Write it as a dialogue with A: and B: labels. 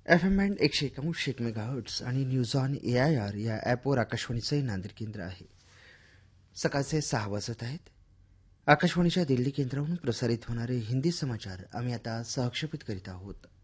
A: FM band 101 megahertz आणि news on AIR या ॲपवर आकाशवाणीचंही नांदेड केंद्र आहे. सकाळचे 6 वाजत आहेत. आकाशवाणीच्या दिल्ली केंद्रावरून प्रसारित होणारे हिंदी समाचार आम्ही आता सहक्षेपित करीत आहोत.